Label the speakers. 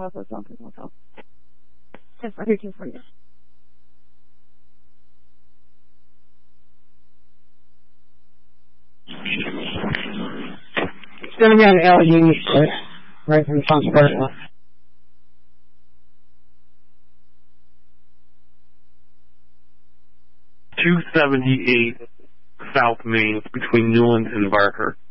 Speaker 1: also something also. Just for you.
Speaker 2: it's going to be an LED split right from the front part.
Speaker 3: 278 South Main between Newland and Barker.